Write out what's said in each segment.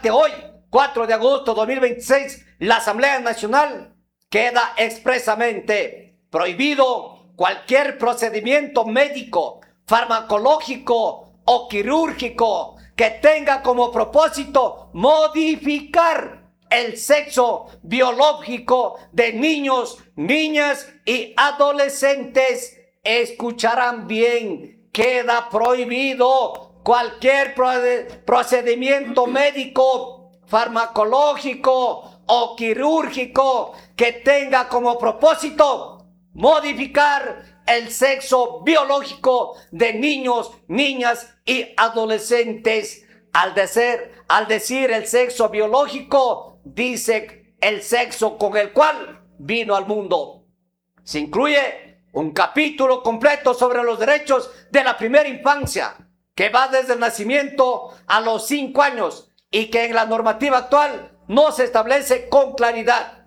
debate hoy, 4 de agosto de 2026, la Asamblea Nacional, queda expresamente prohibido cualquier procedimiento médico, farmacológico o quirúrgico que tenga como propósito modificar el sexo biológico de niños, niñas y adolescentes. Escucharán bien, queda prohibido cualquier procedimiento médico, farmacológico o quirúrgico que tenga como propósito modificar el sexo biológico de niños, niñas y adolescentes. Al decir el sexo biológico, dice el sexo con el cual vino al mundo. Se incluye un capítulo completo sobre los derechos de la primera infancia, que va desde el nacimiento a los 5 años y que en la normativa actual no se establece con claridad.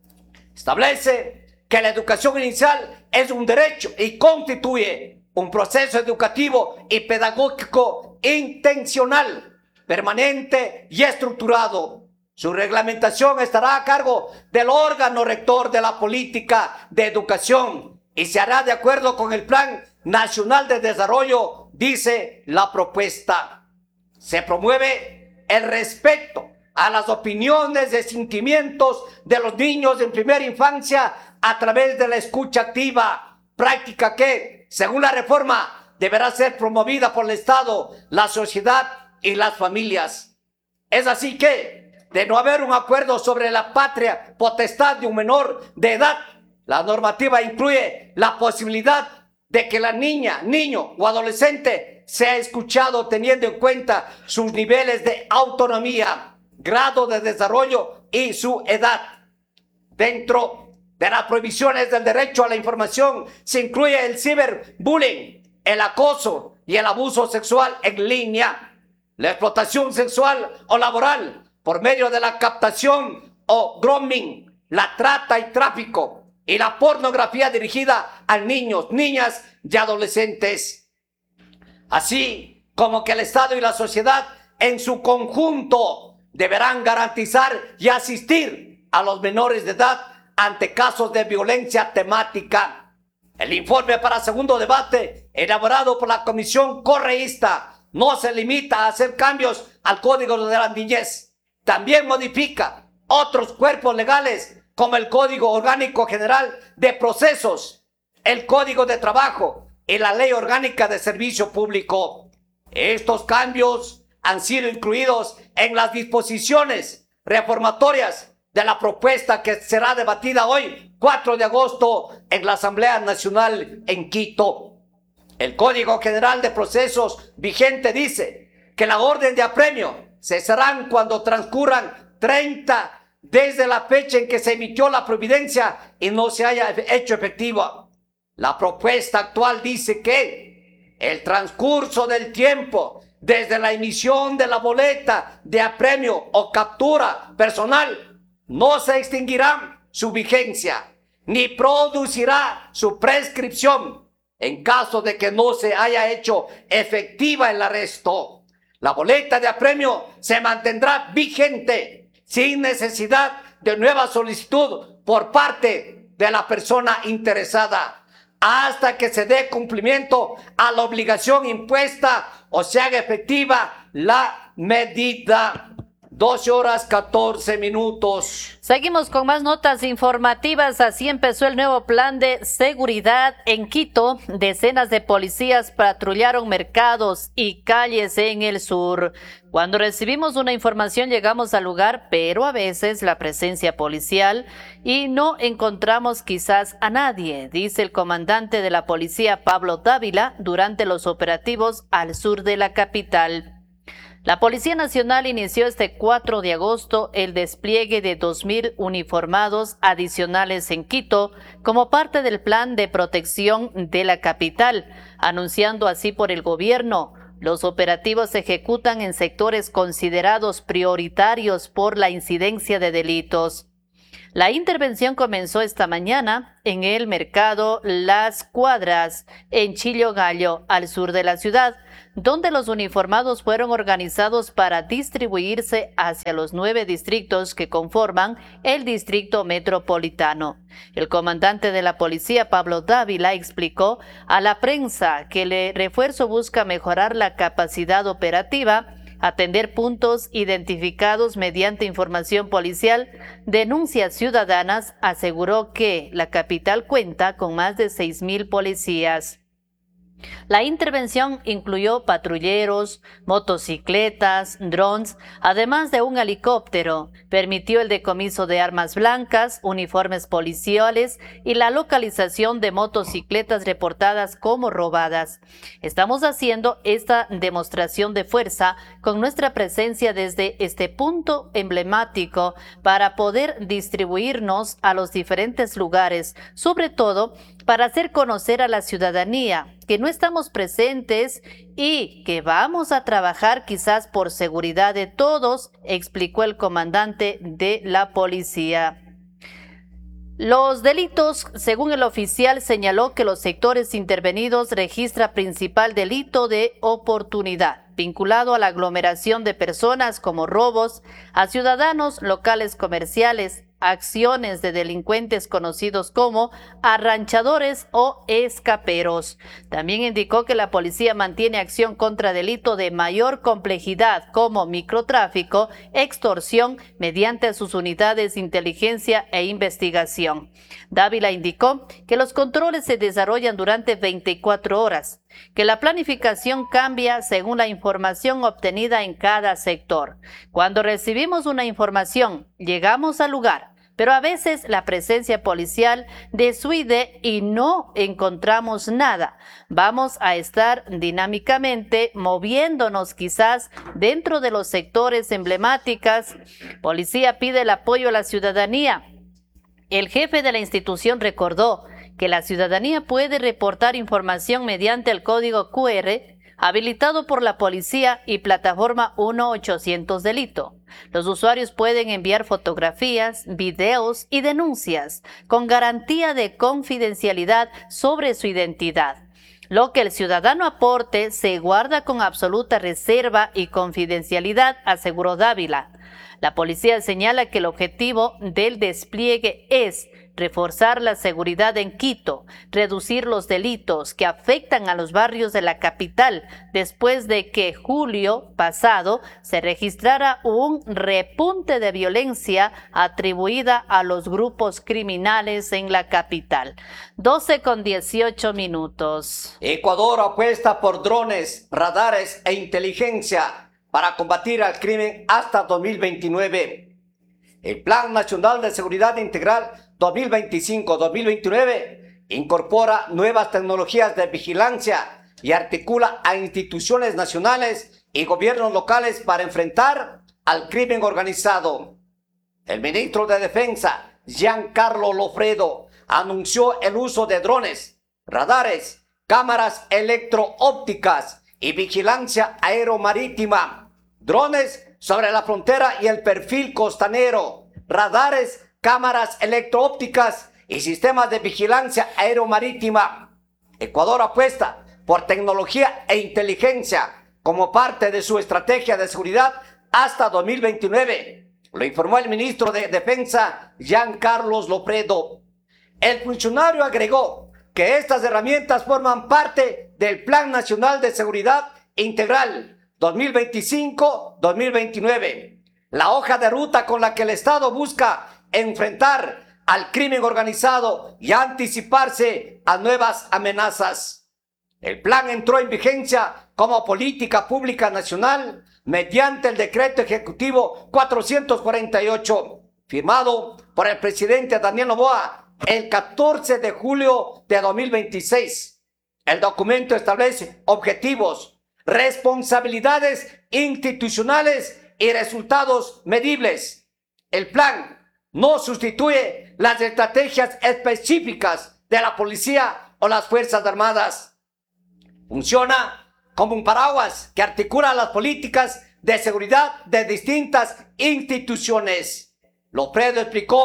Establece que la educación inicial es un derecho y constituye un proceso educativo y pedagógico intencional, permanente y estructurado. Su reglamentación estará a cargo del órgano rector de la política de educación y se hará de acuerdo con el Plan Nacional de Desarrollo, dice la propuesta. Se promueve el respeto a las opiniones y sentimientos de los niños en primera infancia a través de la escucha activa, práctica que, según la reforma, deberá ser promovida por el Estado, la sociedad y las familias. Es así que, de no haber un acuerdo sobre la patria potestad de un menor de edad, la normativa incluye la posibilidad de que la niña, niño o adolescente sea escuchado teniendo en cuenta sus niveles de autonomía, grado de desarrollo y su edad. Dentro de las prohibiciones del derecho a la información se incluye el ciberbullying, el acoso y el abuso sexual en línea, la explotación sexual o laboral por medio de la captación o grooming, la trata y tráfico y la pornografía dirigida a niños, niñas y adolescentes. Así como que el Estado y la sociedad en su conjunto deberán garantizar y asistir a los menores de edad ante casos de violencia temática. El informe para segundo debate, elaborado por la Comisión Correísta, no se limita a hacer cambios al Código de la Niñez. También modifica otros cuerpos legales como el Código Orgánico General de Procesos, el Código de Trabajo y la Ley Orgánica de Servicio Público. Estos cambios han sido incluidos en las disposiciones reformatorias de la propuesta que será debatida hoy, 4 de agosto, en la Asamblea Nacional en Quito. El Código General de Procesos vigente dice que la orden de apremio cesarán cuando transcurran 30 desde la fecha en que se emitió la providencia y no se haya hecho efectiva. La propuesta actual dice que el transcurso del tiempo desde la emisión de la boleta de apremio o captura personal no se extinguirá su vigencia ni producirá su prescripción en caso de que no se haya hecho efectiva el arresto. La boleta de apremio se mantendrá vigente sin necesidad de nueva solicitud por parte de la persona interesada hasta que se dé cumplimiento a la obligación impuesta o se haga efectiva la medida. 12:14. Seguimos con más notas informativas. Así empezó el nuevo plan de seguridad en Quito. Decenas de policías patrullaron mercados y calles en el sur. Cuando recibimos una información llegamos al lugar, pero a veces la presencia policial y no encontramos quizás a nadie, dice el comandante de la policía Pablo Dávila durante los operativos al sur de la capital. La Policía Nacional inició este 4 de agosto el despliegue de 2.000 uniformados adicionales en Quito como parte del plan de protección de la capital, anunciando así por el gobierno. Los operativos se ejecutan en sectores considerados prioritarios por la incidencia de delitos. La intervención comenzó esta mañana en el mercado Las Cuadras, en Chillogallo, al sur de la ciudad, donde los uniformados fueron organizados para distribuirse hacia los 9 distritos que conforman el distrito metropolitano. El comandante de la policía, Pablo Dávila, explicó a la prensa que el refuerzo busca mejorar la capacidad operativa, atender puntos identificados mediante información policial, denuncias ciudadanas. Aseguró que la capital cuenta con más de 6,000 policías. La intervención incluyó patrulleros, motocicletas, drones, además de un helicóptero. Permitió el decomiso de armas blancas, uniformes policiales y la localización de motocicletas reportadas como robadas. Estamos haciendo esta demostración de fuerza con nuestra presencia desde este punto emblemático para poder distribuirnos a los diferentes lugares, sobre todo para hacer conocer a la ciudadanía que no estamos presentes y que vamos a trabajar quizás por seguridad de todos, explicó el comandante de la policía. Los delitos, según el oficial, señaló que los sectores intervenidos registra principal delito de oportunidad, vinculado a la aglomeración de personas como robos a ciudadanos, locales comerciales, acciones de delincuentes conocidos como arranchadores o escaperos. También indicó que la policía mantiene acción contra delito de mayor complejidad como microtráfico, extorsión, mediante sus unidades de inteligencia e investigación. Dávila indicó que los controles se desarrollan durante 24 horas, que la planificación cambia según la información obtenida en cada sector. Cuando recibimos una información, llegamos al lugar, pero a veces la presencia policial desuide y no encontramos nada. Vamos a estar dinámicamente moviéndonos quizás dentro de los sectores emblemáticos. Policía pide el apoyo a la ciudadanía. El jefe de la institución recordó que la ciudadanía puede reportar información mediante el código QR habilitado por la policía y plataforma 1-800 delito. Los usuarios pueden enviar fotografías, videos y denuncias con garantía de confidencialidad sobre su identidad. Lo que el ciudadano aporte se guarda con absoluta reserva y confidencialidad, aseguró Dávila. La policía señala que el objetivo del despliegue es reforzar la seguridad en Quito, reducir los delitos que afectan a los barrios de la capital, después de que julio pasado se registrara un repunte de violencia atribuida a los grupos criminales en la capital. 12:18. Ecuador apuesta por drones, radares e inteligencia para combatir al crimen hasta 2029. El Plan Nacional de Seguridad Integral 2025-2029 incorpora nuevas tecnologías de vigilancia y articula a instituciones nacionales y gobiernos locales para enfrentar al crimen organizado. El ministro de Defensa, Giancarlo Lofredo, anunció el uso de drones, radares, cámaras electro-ópticas y vigilancia aeromarítima. Drones sobre la frontera y el perfil costanero, radares, cámaras electro-ópticas y sistemas de vigilancia aeromarítima. Ecuador apuesta por tecnología e inteligencia como parte de su estrategia de seguridad hasta 2029, lo informó el ministro de Defensa, Giancarlo Lofredo. El funcionario agregó que estas herramientas forman parte del Plan Nacional de Seguridad Integral 2025-2029, la hoja de ruta con la que el Estado busca enfrentar al crimen organizado y anticiparse a nuevas amenazas. El plan entró en vigencia como política pública nacional mediante el decreto ejecutivo 448, firmado por el presidente Daniel Noboa el 14 de julio de 2026. El documento establece objetivos, responsabilidades institucionales y resultados medibles. El plan no sustituye las estrategias específicas de la policía o las Fuerzas Armadas. Funciona como un paraguas que articula las políticas de seguridad de distintas instituciones. Lofredo explicó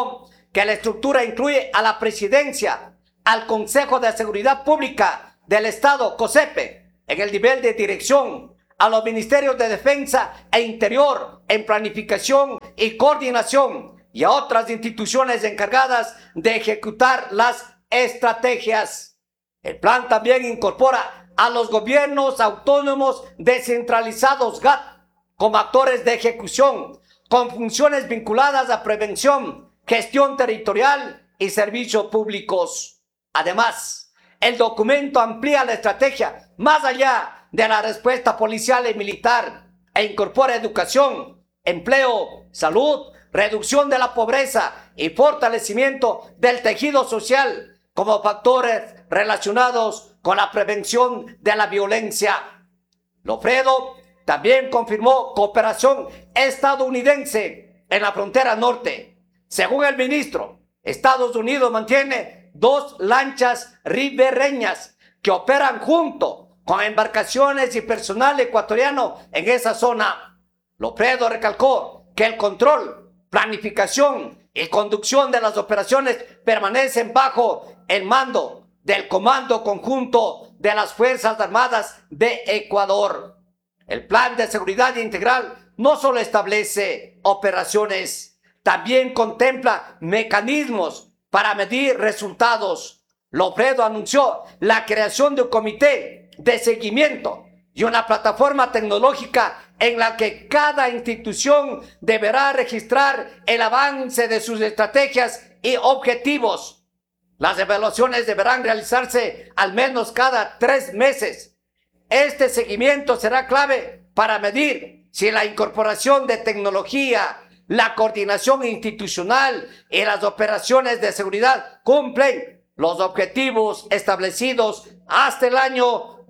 que la estructura incluye a la Presidencia, al Consejo de Seguridad Pública del Estado, COSEPE, en el nivel de dirección, a los Ministerios de Defensa e Interior en planificación y coordinación y a otras instituciones encargadas de ejecutar las estrategias. El plan también incorpora a los gobiernos autónomos descentralizados GAT como actores de ejecución, con funciones vinculadas a prevención, gestión territorial y servicios públicos. Además, el documento amplía la estrategia más allá de la respuesta policial y militar e incorpora educación, empleo, salud, reducción de la pobreza y fortalecimiento del tejido social como factores relacionados con la prevención de la violencia. Lofredo también confirmó cooperación estadounidense en la frontera norte. Según el ministro, Estados Unidos mantiene 2 lanchas ribereñas que operan junto con embarcaciones y personal ecuatoriano en esa zona. Lofredo recalcó que el control, planificación y conducción de las operaciones permanecen bajo el mando del Comando Conjunto de las Fuerzas Armadas de Ecuador. El Plan de Seguridad Integral no solo establece operaciones, también contempla mecanismos para medir resultados. Lofredo anunció la creación de un comité de seguimiento y una plataforma tecnológica en la que cada institución deberá registrar el avance de sus estrategias y objetivos. Las evaluaciones deberán realizarse al menos cada 3 meses. Este seguimiento será clave para medir si la incorporación de tecnología, la coordinación institucional y las operaciones de seguridad cumplen los objetivos establecidos hasta el año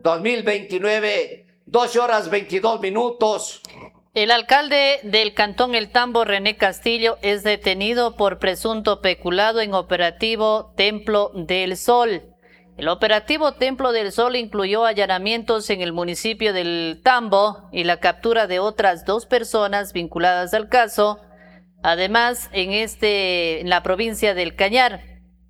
2029. 12:22. El alcalde del Cantón El Tambo, René Castillo, es detenido por presunto peculado en operativo Templo del Sol. El operativo Templo del Sol incluyó allanamientos en el municipio del Tambo y la captura de otras 2 personas vinculadas al caso, además en la provincia del Cañar.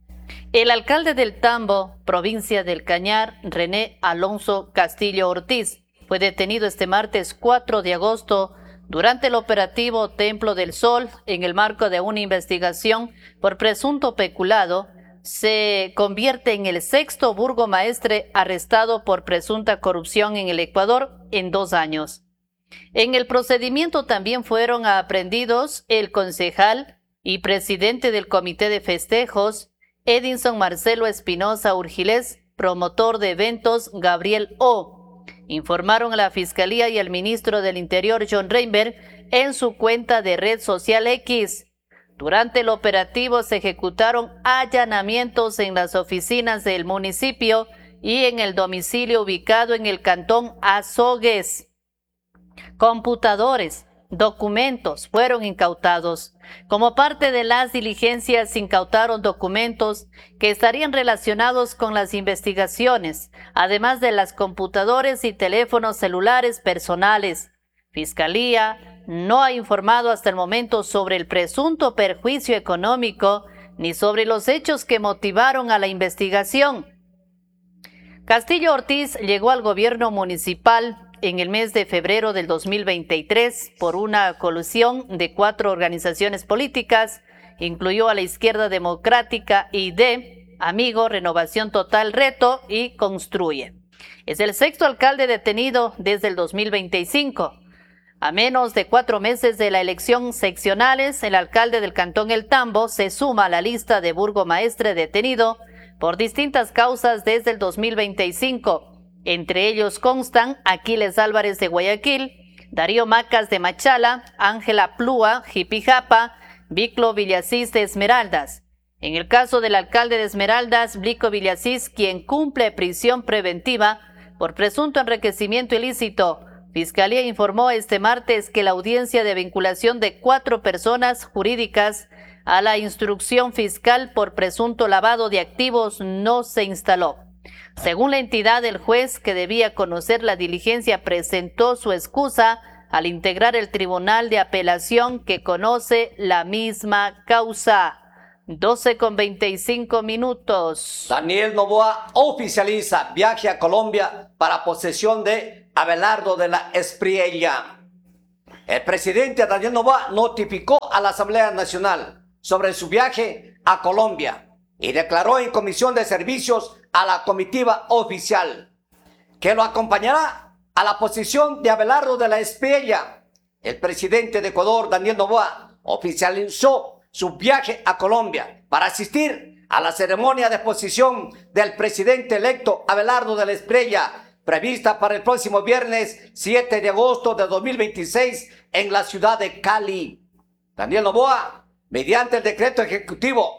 El alcalde del Tambo, provincia del Cañar, René Alonso Castillo Ortiz, fue detenido este martes 4 de agosto durante el operativo Templo del Sol en el marco de una investigación por presunto peculado. Se convierte en el 6º burgomaestre arrestado por presunta corrupción en el Ecuador en 2 años. En el procedimiento también fueron aprehendidos el concejal y presidente del Comité de Festejos, Edinson Marcelo Espinosa Urgilés, promotor de eventos Gabriel O. Informaron a la Fiscalía y al ministro del Interior, John Reinberg, en su cuenta de red social X. Durante el operativo se ejecutaron allanamientos en las oficinas del municipio y en el domicilio ubicado en el cantón Azogues. Computadores, documentos fueron incautados. Como parte de las diligencias, se incautaron documentos que estarían relacionados con las investigaciones, además de las computadoras y teléfonos celulares personales. Fiscalía no ha informado hasta el momento sobre el presunto perjuicio económico ni sobre los hechos que motivaron a la investigación. Castillo Ortiz llegó al gobierno municipal en el mes de febrero del 2023 por una colusión de 4 organizaciones políticas, incluyó a la Izquierda Democrática, ID, Amigo, Renovación Total, Reto y Construye. Es el 6º alcalde detenido desde el 2025. A menos de 4 meses de la elección seccionales, el alcalde del Cantón El Tambo se suma a la lista de burgomaestre detenido por distintas causas desde el 2025. Entre ellos constan Aquiles Álvarez de Guayaquil, Darío Macas de Machala, Ángela Plúa, Jipijapa, Viclo Villasís de Esmeraldas. En el caso del alcalde de Esmeraldas, Blico Villasís, quien cumple prisión preventiva por presunto enriquecimiento ilícito, Fiscalía informó este martes que la audiencia de vinculación de 4 personas jurídicas a la instrucción fiscal por presunto lavado de activos no se instaló. Según la entidad, el juez que debía conocer la diligencia presentó su excusa al integrar el Tribunal de Apelación que conoce la misma causa. 12:25. Daniel Noboa oficializa viaje a Colombia para posesión de Abelardo de la Espriella. El presidente Daniel Noboa notificó a la Asamblea Nacional sobre su viaje a Colombia y declaró en comisión de servicios a la comitiva oficial que lo acompañará a la posesión de Abelardo de la Espriella. El presidente de Ecuador, Daniel Noboa, oficializó su viaje a Colombia para asistir a la ceremonia de posesión del presidente electo Abelardo de la Espriella, prevista para el próximo viernes 7 de agosto de 2026 en la ciudad de Cali. Daniel Noboa, mediante el decreto ejecutivo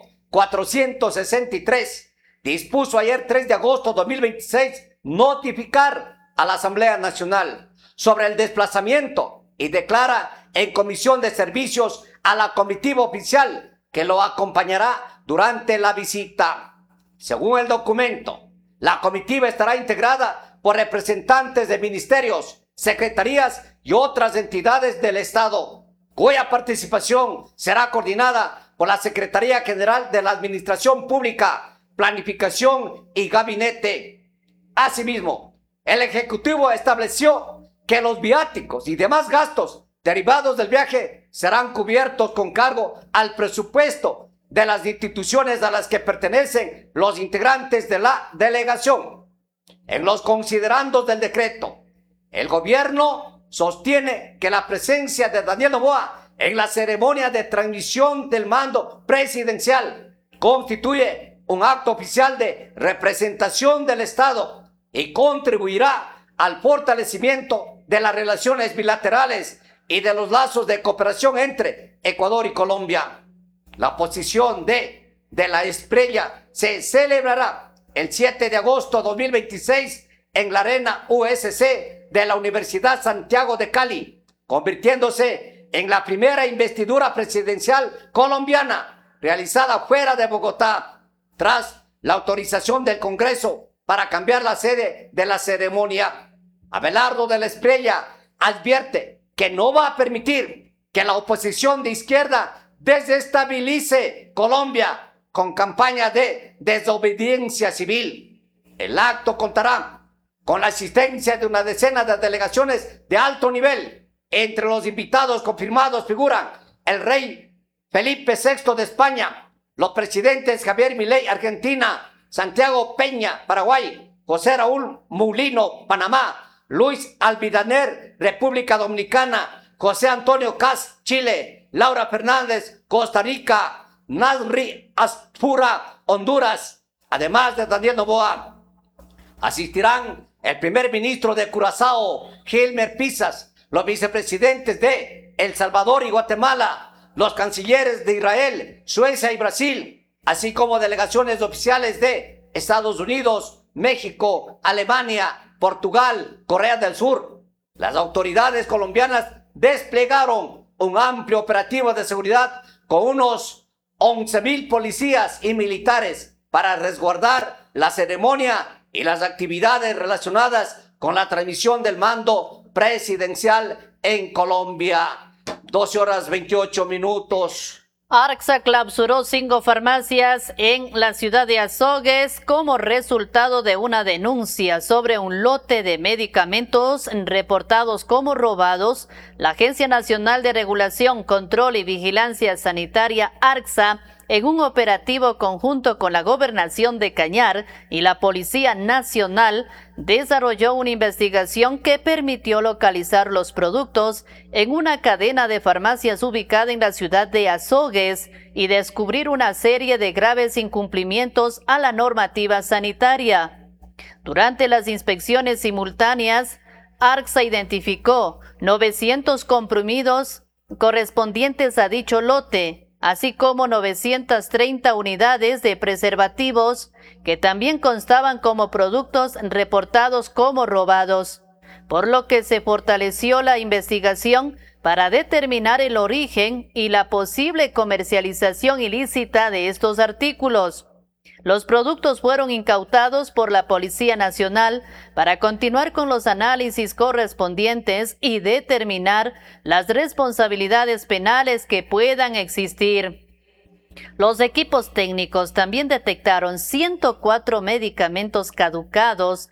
463, dispuso ayer 3 de agosto de 2026 notificar a la Asamblea Nacional sobre el desplazamiento y declara en comisión de servicios a la comitiva oficial que lo acompañará durante la visita. Según el documento, la comitiva estará integrada por representantes de ministerios, secretarías y otras entidades del Estado, cuya participación será coordinada por la Secretaría General de la Administración Pública, Planificación y Gabinete. Asimismo, el Ejecutivo estableció que los viáticos y demás gastos derivados del viaje serán cubiertos con cargo al presupuesto de las instituciones a las que pertenecen los integrantes de la delegación. En los considerandos del decreto, el gobierno sostiene que la presencia de Daniel Noboa en la ceremonia de transmisión del mando presidencial constituye un acto oficial de representación del Estado y contribuirá al fortalecimiento de las relaciones bilaterales y de los lazos de cooperación entre Ecuador y Colombia. La posesión de la Espriella se celebrará el 7 de agosto de 2026 en la Arena USC de la Universidad Santiago de Cali, convirtiéndose en la primera investidura presidencial colombiana realizada fuera de Bogotá, tras la autorización del Congreso para cambiar la sede de la ceremonia. Abelardo de la Espriella advierte que no va a permitir que la oposición de izquierda desestabilice Colombia con campaña de desobediencia civil. El acto contará con la asistencia de una decena de delegaciones de alto nivel. Entre los invitados confirmados figuran el rey Felipe VI de España, los presidentes Javier Milei, Argentina, Santiago Peña, Paraguay, José Raúl Mulino, Panamá, Luis Abinader, República Dominicana, José Antonio Kast, Chile, Laura Fernández, Costa Rica, Nasri Aspura, Honduras. Además de Daniel Noboa, asistirán el primer ministro de Curazao, Gilmer Pisas, los vicepresidentes de El Salvador y Guatemala, los cancilleres de Israel, Suecia y Brasil, así como delegaciones oficiales de Estados Unidos, México, Alemania, Portugal, Corea del Sur. Las autoridades colombianas desplegaron un amplio operativo de seguridad con unos 11,000 policías y militares para resguardar la ceremonia y las actividades relacionadas con la transmisión del mando presidencial en Colombia. 12:28. ARCSA clausuró 5 farmacias en la ciudad de Azogues como resultado de una denuncia sobre un lote de medicamentos reportados como robados. La Agencia Nacional de Regulación, Control y Vigilancia Sanitaria, ARCSA, en un operativo conjunto con la Gobernación de Cañar y la Policía Nacional, desarrolló una investigación que permitió localizar los productos en una cadena de farmacias ubicada en la ciudad de Azogues y descubrir una serie de graves incumplimientos a la normativa sanitaria. Durante las inspecciones simultáneas, ARCSA identificó 900 comprimidos correspondientes a dicho lote, así como 930 unidades de preservativos que también constaban como productos reportados como robados, por lo que se fortaleció la investigación para determinar el origen y la posible comercialización ilícita de estos artículos. Los productos fueron incautados por la Policía Nacional para continuar con los análisis correspondientes y determinar las responsabilidades penales que puedan existir. Los equipos técnicos también detectaron 104 medicamentos caducados,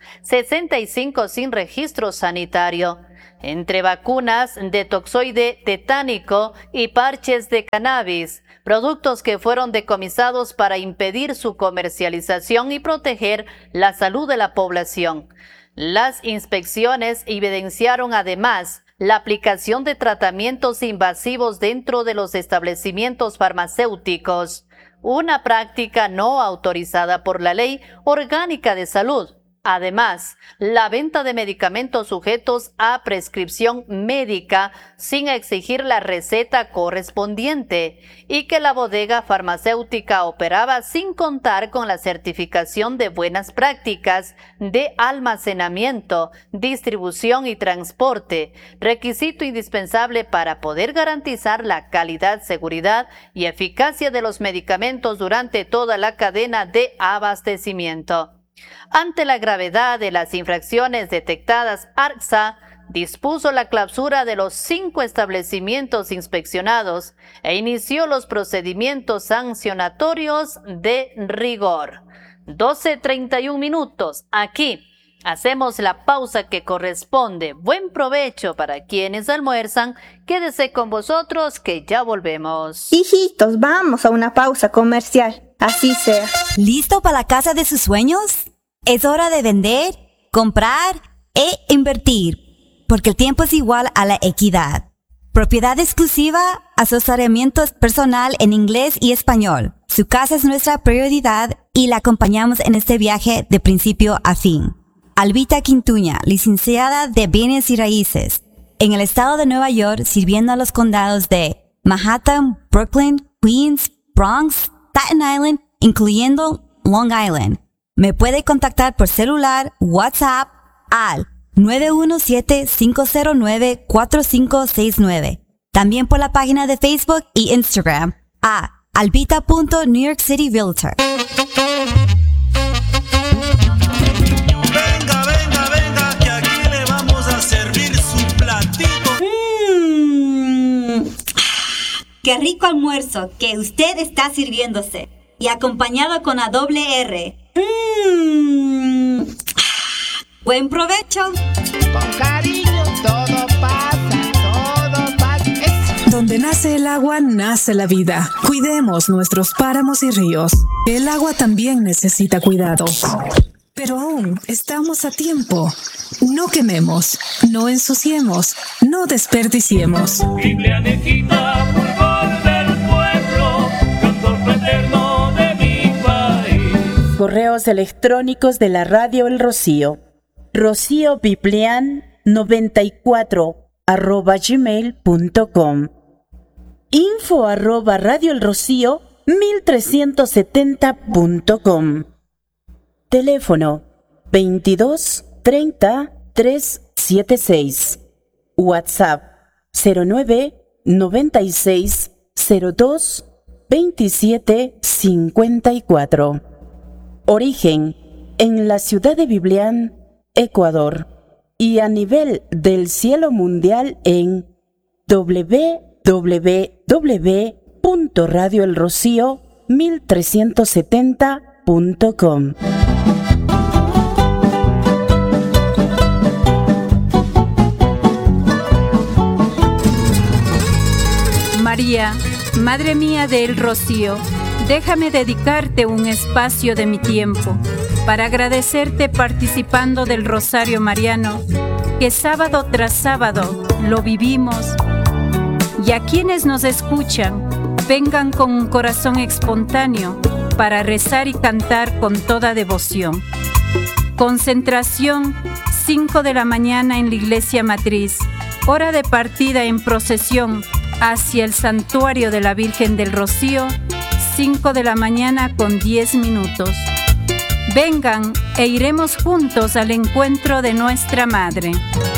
65 sin registro sanitario. Entre vacunas de toxoide tetánico y parches de cannabis, productos que fueron decomisados para impedir su comercialización y proteger la salud de la población. Las inspecciones evidenciaron además la aplicación de tratamientos invasivos dentro de los establecimientos farmacéuticos, una práctica no autorizada por la Ley Orgánica de Salud. Además, la venta de medicamentos sujetos a prescripción médica sin exigir la receta correspondiente y que la bodega farmacéutica operaba sin contar con la certificación de buenas prácticas de almacenamiento, distribución y transporte, requisito indispensable para poder garantizar la calidad, seguridad y eficacia de los medicamentos durante toda la cadena de abastecimiento. Ante la gravedad de las infracciones detectadas, ARCSA dispuso la clausura de los 5 establecimientos inspeccionados e inició los procedimientos sancionatorios de rigor. 12:31 minutos. Aquí hacemos la pausa que corresponde. Buen provecho para quienes almuerzan. Quédese con vosotros que ya volvemos. Hijitos, vamos a una pausa comercial. Así sea. ¿Listo para la casa de sus sueños? Es hora de vender, comprar e invertir, porque el tiempo es igual a la equidad. Propiedad exclusiva, asesoramiento personal en inglés y español. Su casa es nuestra prioridad y la acompañamos en este viaje de principio a fin. Albita Quintuña, licenciada de Bienes y Raíces, en el estado de Nueva York, sirviendo a los condados de Manhattan, Brooklyn, Queens, Bronx, Staten Island, incluyendo Long Island. Me puede contactar por celular, WhatsApp al 917-509-4569. También por la página de Facebook y Instagram a albita.newyorkcityrealtor. Venga, venga, venga, que aquí le vamos a servir su platito. ¡Qué rico almuerzo que usted está sirviéndose! Y acompañado con a doble R. ¡Buen provecho! Con cariño todo pasa, todo pasa. Donde nace el agua, nace la vida. Cuidemos nuestros páramos y ríos. El agua también necesita cuidado. Pero aún estamos a tiempo. No quememos, no ensuciemos, no desperdiciemos. Biblia Nequita, fulgor del pueblo, cantor fraterno de mi país. Correos electrónicos de la Radio El Rocío. rociobiblian94@gmail.com. info@radioelrocío1370.com. Teléfono 22 30 376. WhatsApp 09 96 02 27 54. Origen en la ciudad de Biblián, Ecuador, y a nivel del cielo mundial en www.radioelrocío1370.com. María, Madre mía del Rocío, déjame dedicarte un espacio de mi tiempo para agradecerte participando del Rosario Mariano, que sábado tras sábado lo vivimos. Y a quienes nos escuchan, vengan con un corazón espontáneo para rezar y cantar con toda devoción. Concentración, 5 de la mañana en la Iglesia Matriz, hora de partida en procesión hacia el Santuario de la Virgen del Rocío, 5 de la mañana con 10 minutos. Vengan e iremos juntos al encuentro de nuestra Madre.